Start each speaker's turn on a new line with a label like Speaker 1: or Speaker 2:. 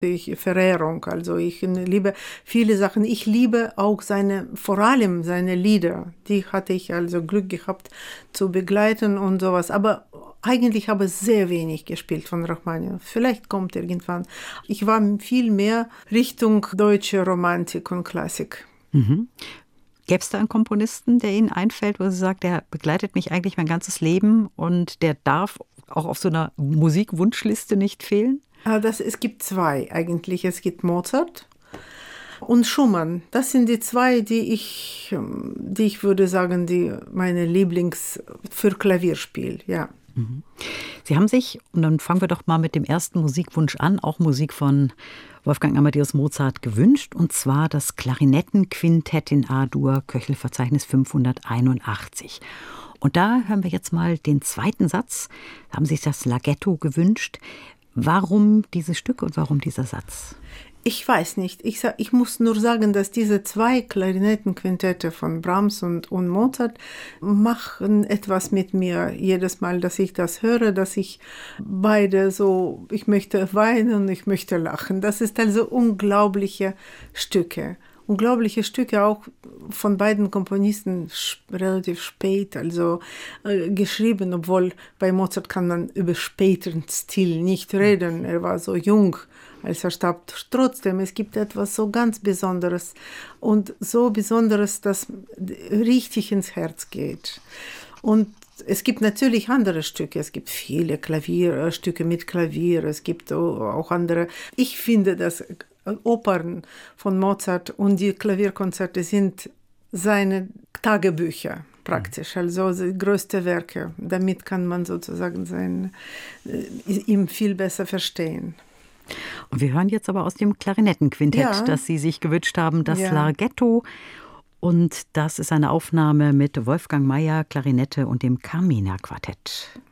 Speaker 1: Verehrung. Also ich liebe viele Sachen. Ich liebe auch vor allem seine Lieder. Die hatte ich also Glück gehabt zu begleiten und sowas. Aber eigentlich habe ich sehr wenig gespielt von Rachmaninow. Vielleicht kommt irgendwann. Ich war viel mehr Richtung deutsche Romantik und Klassik.
Speaker 2: Mhm. Gäbe es da einen Komponisten, der Ihnen einfällt, wo Sie sagt, der begleitet mich eigentlich mein ganzes Leben und der darf auch auf so einer Musikwunschliste nicht fehlen?
Speaker 1: Es gibt zwei eigentlich. Es gibt Mozart und Schumann. Das sind die zwei, die ich würde sagen, die meine Lieblings für Klavierspiel, ja.
Speaker 2: Sie haben sich, und dann fangen wir doch mal mit dem ersten Musikwunsch an, auch Musik von Wolfgang Amadeus Mozart gewünscht, und zwar das Klarinettenquintett in A-Dur, Köchelverzeichnis 581. Und da hören wir jetzt mal den zweiten Satz. Da haben Sie sich das Larghetto gewünscht. Warum dieses Stück und warum dieser Satz?
Speaker 1: Ich weiß nicht. Ich muss nur sagen, dass diese zwei Klarinettenquintette von Brahms und Mozart machen etwas mit mir. Jedes Mal, dass ich das höre, dass ich beide so, ich möchte weinen, ich möchte lachen. Das ist also unglaubliche Stücke. Unglaubliche Stücke, auch von beiden Komponisten relativ spät, geschrieben, obwohl bei Mozart kann man über späteren Stil nicht reden. Er war so jung, als er starb. Trotzdem, es gibt etwas so ganz Besonderes und so Besonderes, das richtig ins Herz geht. Und es gibt natürlich andere Stücke, es gibt viele Stücke mit Klavier, es gibt auch andere. Ich finde, dass Opern von Mozart und die Klavierkonzerte sind seine Tagebücher praktisch, also die größten Werke. Damit kann man sozusagen ihm viel besser verstehen.
Speaker 2: Und wir hören jetzt aber aus dem Klarinettenquintett, das Sie sich gewünscht haben, das Larghetto. Und das ist eine Aufnahme mit Wolfgang Mayer, Klarinette und dem Carmina-Quartett.